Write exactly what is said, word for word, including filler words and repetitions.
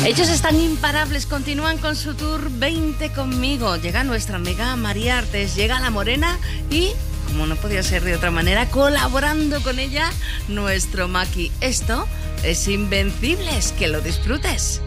Ellos están imparables, continúan con su tour veinte conmigo. Llega nuestra amiga María Artes, llega La Morena y, como no podía ser de otra manera, colaborando con ella, nuestro Maki. Esto es Invencibles, que lo disfrutes.